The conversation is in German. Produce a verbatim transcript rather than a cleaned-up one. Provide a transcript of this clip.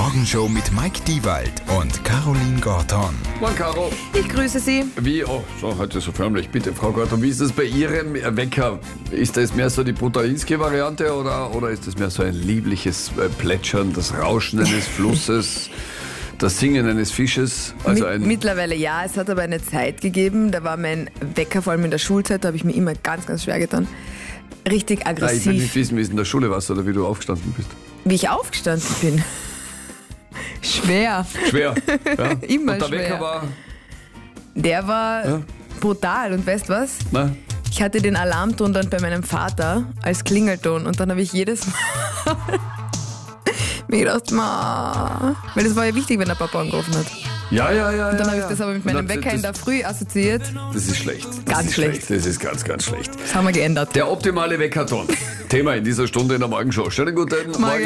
Morgenshow mit Mike Diewald und Caroline Gorton. Moin, Caro. Ich grüße Sie. Wie, oh, so, heute so förmlich. Bitte, Frau Gorton, wie ist das bei Ihrem Wecker? Ist das mehr so die Brutalinski-Variante oder, oder ist das mehr so ein liebliches äh, Plätschern, das Rauschen eines Flusses, das Singen eines Fisches? Also Mit, ein, mittlerweile ja, es hat aber eine Zeit gegeben, da war mein Wecker, vor allem in der Schulzeit, da habe ich mir immer ganz, ganz schwer getan. Richtig Nein, ich will aggressiv, nicht wissen, wie es in der Schule warst oder wie du aufgestanden bist. wie ich aufgestanden bin. Schwer. Schwer. Ja? Immer Und der schwer. Wecker war, Der war Ja. brutal und weißt was? na, Ich hatte den Alarmton dann bei meinem Vater als Klingelton und dann habe ich jedes Mal mir gedacht, ma, weil das war ja wichtig, wenn der Papa angerufen hat. ja, ja, ja. Und dann ja, habe ich ja. das aber mit Und meinem das- Wecker in der das, Früh assoziiert. das ist schlecht. Das Ganz ist schlecht. Das ist ganz, ganz schlecht. Das haben wir geändert. Der optimale Weckerton. Thema in dieser Stunde in der Morgenshow. Schönen guten Morgen.